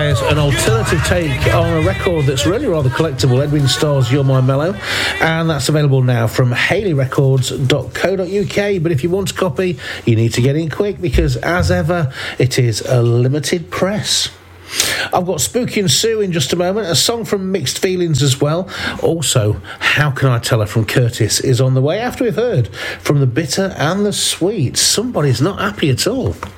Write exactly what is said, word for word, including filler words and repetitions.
There's an alternative take on a record that's really rather collectible, Edwin Starr's You're My Mellow, and that's available now from haley records dot co dot uk. But if you want a copy, you need to get in quick, because as ever, it is a limited press. I've got Spooky and Sue in just a moment, a song from Mixed Feelings as well. Also, How Can I Tell Her from Curtis is on the way after we've heard from the bitter and the sweet. Somebody's not happy at all.